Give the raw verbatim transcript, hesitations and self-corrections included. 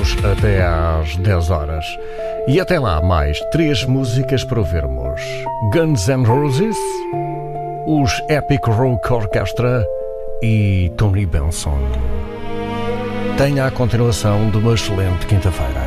juntos até às dez horas. E até lá, mais três músicas para ouvirmos: Guns N' Roses, os Epic Rock Orchestra e Tony Benson. Tenha a continuação de uma excelente quinta-feira.